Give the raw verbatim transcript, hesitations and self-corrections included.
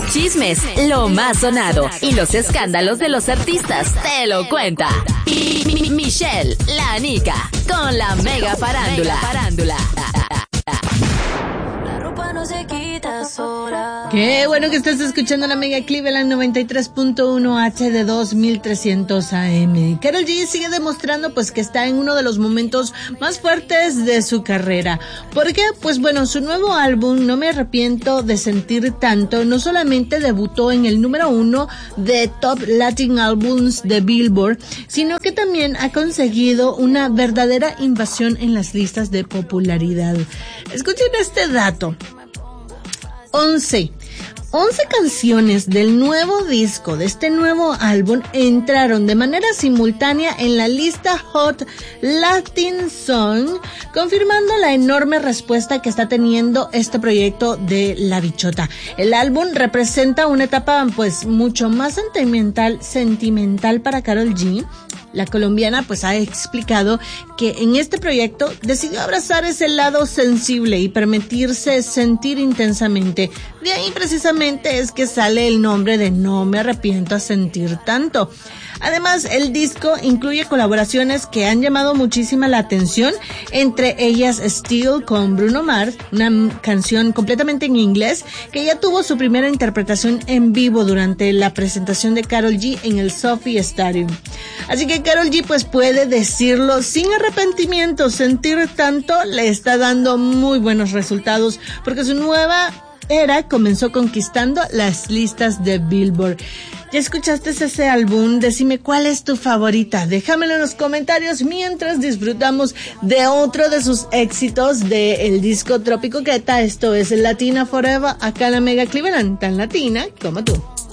chismes, lo más sonado y los escándalos de los artistas te lo cuenta. Y Michelle, la Nica, con la mega farándula. farándula. No se quita sola. Qué bueno que estás escuchando la Mega Cleveland noventa y tres punto uno H D dos mil trescientos A M. Karol G sigue demostrando pues que está en uno de los momentos más fuertes de su carrera. ¿Por qué? Pues bueno, su nuevo álbum, No Me Arrepiento de Sentir Tanto, no solamente debutó en el número uno de Top Latin Albums de Billboard, sino que también ha conseguido una verdadera invasión en las listas de popularidad. Escuchen este dato. once canciones del nuevo disco, de este nuevo álbum, entraron de manera simultánea en la lista Hot Latin Song, confirmando la enorme respuesta que está teniendo este proyecto de La Bichota. El álbum representa una etapa pues mucho más sentimental, sentimental para Karol G. La colombiana pues ha explicado que en este proyecto decidió abrazar ese lado sensible y permitirse sentir intensamente. De ahí precisamente es que sale el nombre de No Me Arrepiento a Sentir Tanto. Además, el disco incluye colaboraciones que han llamado muchísima la atención, entre ellas Still con Bruno Mars, una canción completamente en inglés que ya tuvo su primera interpretación en vivo durante la presentación de Karol G en el SoFi Stadium. Así que Karol G pues puede decirlo sin arrepentimiento, Sentir Tanto le está dando muy buenos resultados porque su nueva era comenzó conquistando las listas de Billboard. ¿Ya escuchaste ese álbum? Decime cuál es tu favorita. Déjamelo en los comentarios mientras disfrutamos de otro de sus éxitos del disco Trópico Queta. Esto es Latina Forever, acá en la Mega Cleveland, tan latina como tú.